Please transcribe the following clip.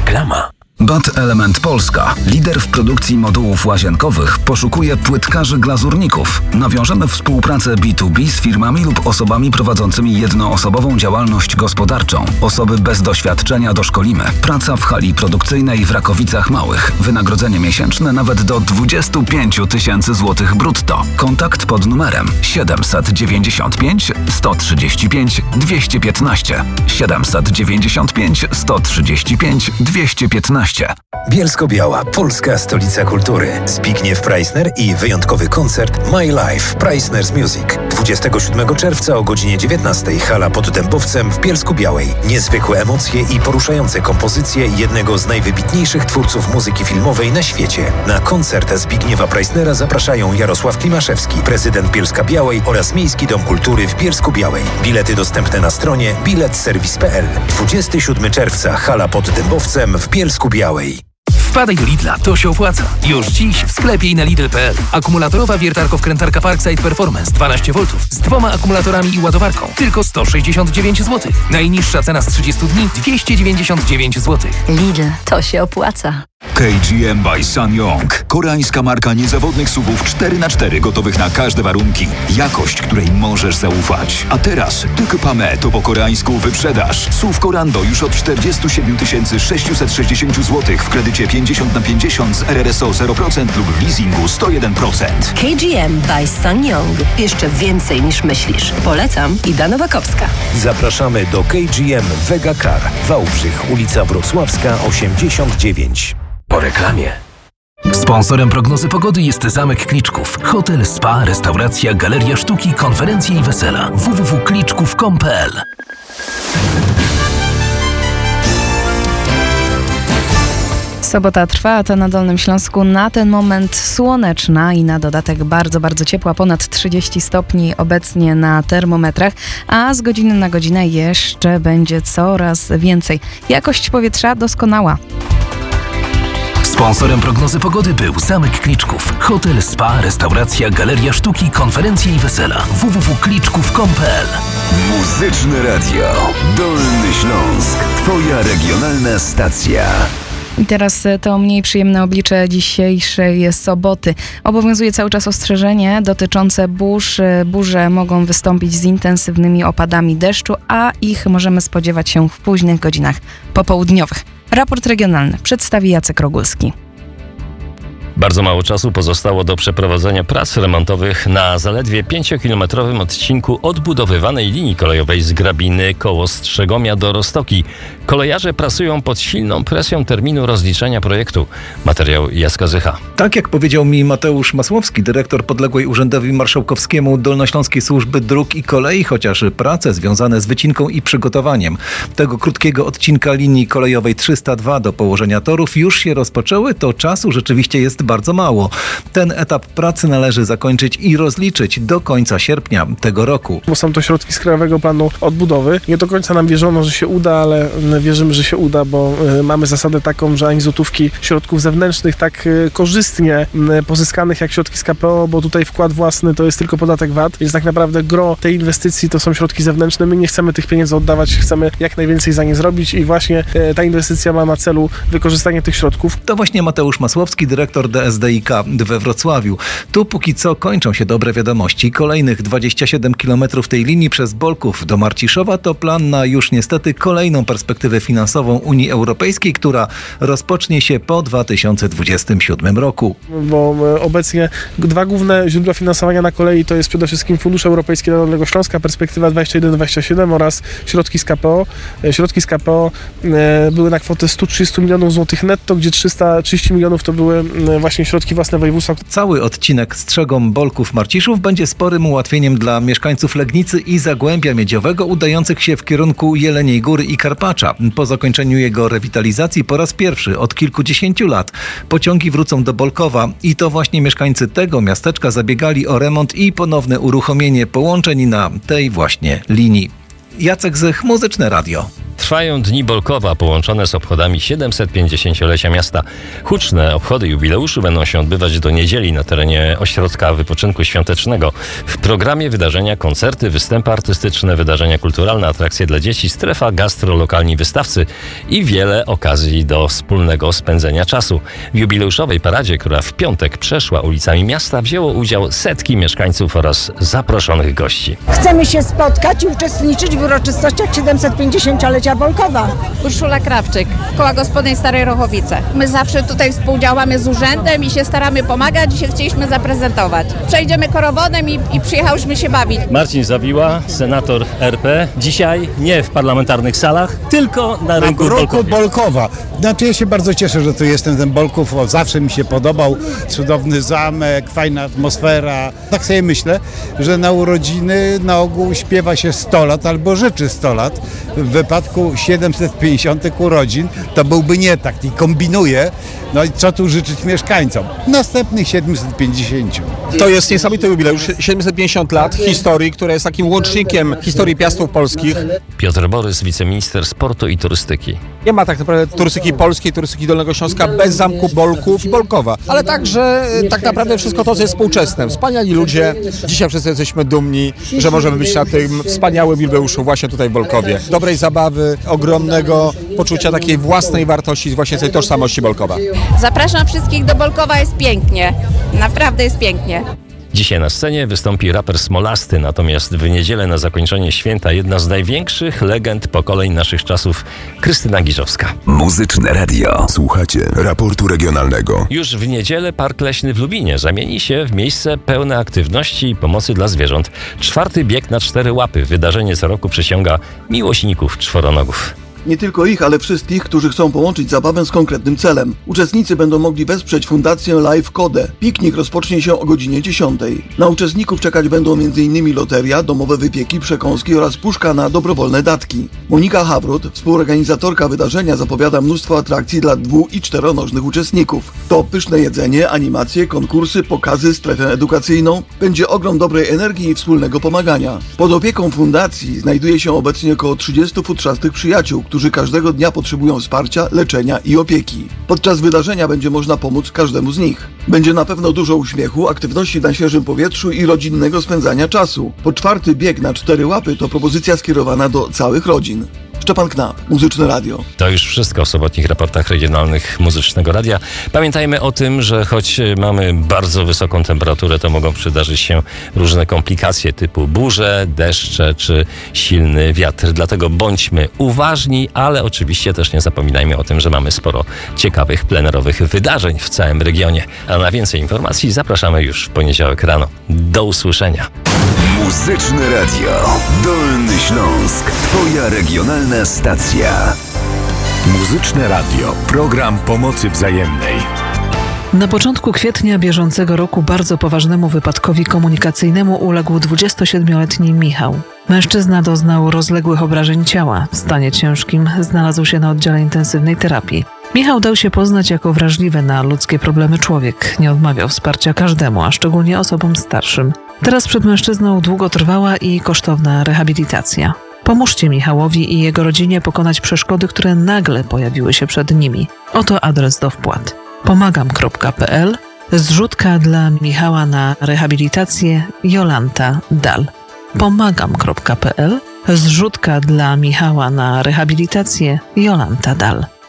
Reklama. BAT Element Polska, lider w produkcji modułów łazienkowych, poszukuje płytkarzy glazurników. Nawiążemy współpracę B2B z firmami lub osobami prowadzącymi jednoosobową działalność gospodarczą. Osoby bez doświadczenia doszkolimy. Praca w hali produkcyjnej w Rakowicach Małych. Wynagrodzenie miesięczne nawet do 25 000 złotych brutto. Kontakt pod numerem 795 135 215. 795 135 215. Bielsko-Biała, polska stolica kultury. Zbigniew Preissner i wyjątkowy koncert My Life Preissner's Music. 27 czerwca o godzinie 19 hala pod Dębowcem w Bielsku-Białej. Niezwykłe emocje i poruszające kompozycje jednego z najwybitniejszych twórców muzyki filmowej na świecie. Na koncert Zbigniewa Preissnera zapraszają Jarosław Klimaszewski, prezydent Bielska-Białej oraz Miejski Dom Kultury w Bielsku-Białej. Bilety dostępne na stronie biletserwis.pl. 27 czerwca hala pod Dębowcem w Bielsku-Białej. Wpadaj do Lidla, to się opłaca. Już dziś w sklepie i na Lidl.pl. Akumulatorowa wiertarko-wkrętarka Parkside Performance 12V z 2 akumulatorami i ładowarką. Tylko 169 zł. Najniższa cena z 30 dni 299 zł. Lidl, to się opłaca. KGM by SsangYong. Koreańska marka niezawodnych SUV-ów 4x4 gotowych na każde warunki. Jakość, której możesz zaufać. A teraz Tykpame to po koreańsku wyprzedaż. SUV Korando już od 47 660 zł w kredycie 50/50 z RRSO 0% lub w leasingu 101%. KGM by SsangYong. Jeszcze więcej niż myślisz. Polecam, Ida Nowakowska. Zapraszamy do KGM Vega Car. Wałbrzych, ulica Wrocławska 89. Po reklamie. Sponsorem prognozy pogody jest Zamek Kliczków. Hotel, spa, restauracja, galeria sztuki, konferencje i wesela. www.kliczków.com.pl. Sobota trwa, a ta na Dolnym Śląsku na ten moment słoneczna i na dodatek bardzo, bardzo ciepła, ponad 30 stopni obecnie na termometrach, a z godziny na godzinę jeszcze będzie coraz więcej. Jakość powietrza doskonała. Sponsorem prognozy pogody był Zamek Kliczków. Hotel, spa, restauracja, galeria sztuki, konferencje i wesela. www.kliczków.com.pl. Muzyczne Radio. Dolny Śląsk. Twoja regionalna stacja. I teraz to mniej przyjemne oblicze dzisiejszej soboty. Obowiązuje cały czas ostrzeżenie dotyczące burz. Burze mogą wystąpić z intensywnymi opadami deszczu, a ich możemy spodziewać się w późnych godzinach popołudniowych. Raport regionalny przedstawi Jacek Rogulski. Bardzo mało czasu pozostało do przeprowadzenia prac remontowych na zaledwie 5-kilometrowym odcinku odbudowywanej linii kolejowej z Grabiny koło Strzegomia do Roztoki. Kolejarze pracują pod silną presją terminu rozliczenia projektu. Materiał Jacka Zycha. Tak jak powiedział mi Mateusz Masłowski, dyrektor podległej Urzędowi Marszałkowskiemu Dolnośląskiej Służby Dróg i Kolei, chociaż prace związane z wycinką i przygotowaniem tego krótkiego odcinka linii kolejowej 302 do położenia torów już się rozpoczęły, to czasu rzeczywiście jest bardzo mało. Ten etap pracy należy zakończyć i rozliczyć do końca sierpnia tego roku. Bo są to środki z Krajowego Planu Odbudowy. Nie do końca nam wierzono, że się uda, ale wierzymy, że się uda, bo mamy zasadę taką, że ani złotówki środków zewnętrznych tak korzystnie pozyskanych jak środki z KPO, bo tutaj wkład własny to jest tylko podatek VAT, więc tak naprawdę gro tej inwestycji to są środki zewnętrzne. My nie chcemy tych pieniędzy oddawać, chcemy jak najwięcej za nie zrobić i właśnie ta inwestycja ma na celu wykorzystanie tych środków. To właśnie Mateusz Masłowski, dyrektor DSDIK we Wrocławiu. Tu póki co kończą się dobre wiadomości. Kolejnych 27 km tej linii przez Bolków do Marciszowa to plan na już niestety kolejną perspektywę finansową Unii Europejskiej, która rozpocznie się po 2027 roku. Bo obecnie dwa główne źródła finansowania na kolei to jest przede wszystkim Fundusz Europejski dla Dolnego Śląska, perspektywa 21-27 oraz środki z KPO. Środki z KPO były na kwotę 130 milionów złotych netto, gdzie 330 milionów to były właśnie środki własne województwa. Cały odcinek Strzegom-Bolków-Marciszów będzie sporym ułatwieniem dla mieszkańców Legnicy i Zagłębia Miedziowego udających się w kierunku Jeleniej Góry i Karpacza. Po zakończeniu jego rewitalizacji po raz pierwszy od kilkudziesięciu lat pociągi wrócą do Bolkowa i to właśnie mieszkańcy tego miasteczka zabiegali o remont i ponowne uruchomienie połączeń na tej właśnie linii. Jacek Zych, Muzyczne Radio. Trwają Dni Bolkowa połączone z obchodami 750-lecia miasta. Huczne obchody jubileuszu będą się odbywać do niedzieli na terenie Ośrodka Wypoczynku Świątecznego. W programie wydarzenia, koncerty, występy artystyczne, wydarzenia kulturalne, atrakcje dla dzieci, strefa gastro, lokalni wystawcy i wiele okazji do wspólnego spędzenia czasu. W jubileuszowej paradzie, która w piątek przeszła ulicami miasta, wzięło udział setki mieszkańców oraz zaproszonych gości. Chcemy się spotkać i uczestniczyć w uroczystościach 750-lecia Bolkowa. Urszula Krawczyk, Koła Gospodyń Starej Rochowice. My zawsze tutaj współdziałamy z urzędem i się staramy pomagać i się chcieliśmy zaprezentować. Przejdziemy korowodem i przyjechałyśmy się bawić. Marcin Zawiła, senator RP. Dzisiaj nie w parlamentarnych salach, tylko na rynku Bolkowa. Znaczy ja się bardzo cieszę, że tu jestem, ten Bolków zawsze mi się podobał. Cudowny zamek, fajna atmosfera. Tak sobie myślę, że na urodziny na ogół śpiewa się 100 lat albo życzy 100 lat. W wypadku 750 urodzin to byłby nie tak i kombinuję. No i co tu życzyć mieszkańcom? Następnych 750. To jest niesamowity jubileusz, 750 lat historii, która jest takim łącznikiem historii Piastów Polskich. Piotr Borys, wiceminister sportu i turystyki. Nie ma tak naprawdę turystyki polskiej, turystyki Dolnego Śląska bez zamku Bolków i Bolkowa, ale także tak naprawdę wszystko to, co jest współczesne. Wspaniali ludzie, dzisiaj wszyscy jesteśmy dumni, że możemy być na tym wspaniałym jubileuszu właśnie tutaj w Bolkowie. Dobrej zabawy, ogromnego poczucia takiej własnej wartości, właśnie tej tożsamości Bolkowa. Zapraszam wszystkich do Bolkowa, jest pięknie. Naprawdę jest pięknie. Dzisiaj na scenie wystąpi raper Smolasty, natomiast w niedzielę na zakończenie święta jedna z największych legend pokoleń naszych czasów, Krystyna Giżowska. Muzyczne radio. Słuchacie raportu regionalnego. Już w niedzielę Park Leśny w Lubinie zamieni się w miejsce pełne aktywności i pomocy dla zwierząt. 4. bieg na 4 łapy. Wydarzenie co roku przyciąga miłośników czworonogów. Nie tylko ich, ale wszystkich, którzy chcą połączyć zabawę z konkretnym celem. Uczestnicy będą mogli wesprzeć Fundację Life Code. Piknik rozpocznie się o godzinie 10. Na uczestników czekać będą m.in. loteria, domowe wypieki, przekąski oraz puszka na dobrowolne datki. Monika Hawrut, współorganizatorka wydarzenia, zapowiada mnóstwo atrakcji dla 2- i 4-nożnych uczestników. To pyszne jedzenie, animacje, konkursy, pokazy, strefę edukacyjną. Będzie ogrom dobrej energii i wspólnego pomagania. Pod opieką fundacji znajduje się obecnie około 30 futrzastych przyjaciół, którzy każdego dnia potrzebują wsparcia, leczenia i opieki. Podczas wydarzenia będzie można pomóc każdemu z nich. Będzie na pewno dużo uśmiechu, aktywności na świeżym powietrzu i rodzinnego spędzania czasu. Po 4. bieg na 4 łapy to propozycja skierowana do całych rodzin. Szczepan Knap, Muzyczne Radio. To już wszystko w sobotnich raportach regionalnych Muzycznego Radia. Pamiętajmy o tym, że choć mamy bardzo wysoką temperaturę, to mogą przydarzyć się różne komplikacje typu burze, deszcze czy silny wiatr. Dlatego bądźmy uważni, ale oczywiście też nie zapominajmy o tym, że mamy sporo ciekawych plenerowych wydarzeń w całym regionie. A na więcej informacji zapraszamy już w poniedziałek rano. Do usłyszenia. Muzyczne Radio. Dolny Śląsk. Twoja regionalna stacja. Muzyczne Radio. Program pomocy wzajemnej. Na początku kwietnia bieżącego roku bardzo poważnemu wypadkowi komunikacyjnemu uległ 27-letni Michał. Mężczyzna doznał rozległych obrażeń ciała. W stanie ciężkim znalazł się na oddziale intensywnej terapii. Michał dał się poznać jako wrażliwy na ludzkie problemy człowiek. Nie odmawiał wsparcia każdemu, a szczególnie osobom starszym. Teraz przed mężczyzną długotrwała i kosztowna rehabilitacja. Pomóżcie Michałowi i jego rodzinie pokonać przeszkody, które nagle pojawiły się przed nimi. Oto adres do wpłat. pomagam.pl. Zrzutka dla Michała na rehabilitację Jolanta Dal. pomagam.pl. Zrzutka dla Michała na rehabilitację Jolanta Dal.